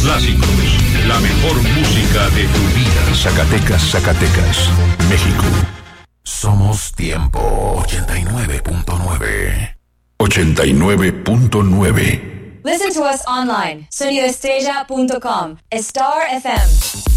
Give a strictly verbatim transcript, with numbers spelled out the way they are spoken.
clásicos, la mejor música de tu vida. Zacatecas, Zacatecas, México. Somos Tiempo ochenta y nueve punto nueve. ochenta y nueve punto nueve. Listen to us online, sonido estrella punto com, Star F M.